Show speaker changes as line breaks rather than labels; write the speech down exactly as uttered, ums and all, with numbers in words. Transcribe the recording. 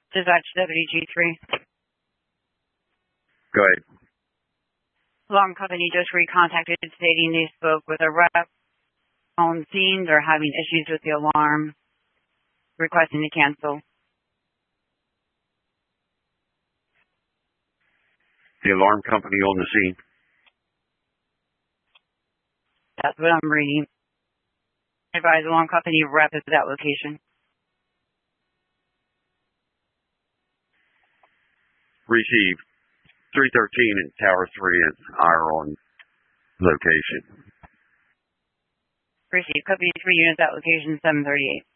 Dispatch Deputy G three.
Go ahead.
Alarm company just recontacted stating they spoke with a rep on scene. They're having issues with the alarm, requesting to cancel.
The alarm company on the scene?
That's what I'm reading. Advise alarm company rep at that location.
Received. three thirteen at Tower three and are on location.
Received. Copy three units at location seven thirty-eight.